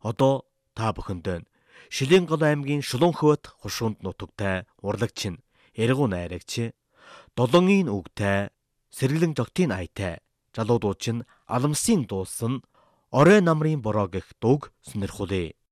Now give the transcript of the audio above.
Одоо та бүхэнд Шилэнгол аймгийн Шулуунхөөт хушуунд нутагтай урлагчин Эргүү найрагч Долонгийн үгтэй Сэргэлэн жогтын аятай жалуудуучин Аламсын дуулсан Орой намрын бороо гэх дууг сонирхуулъя.